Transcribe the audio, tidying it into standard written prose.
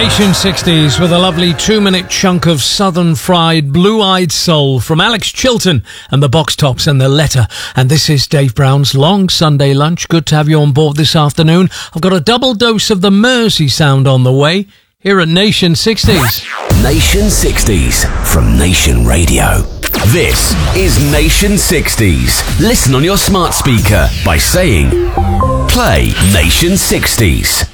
Nation 60s with a lovely 2-minute chunk of southern fried blue-eyed soul from Alex Chilton and the Box Tops and The Letter. And this is Dave Brown's Long Sunday Lunch. Good to have you on board this afternoon. I've got a double dose of the Mersey sound on the way here at Nation 60s. Nation 60s from Nation Radio. This is Nation 60s. Listen on your smart speaker by saying, play Nation 60s.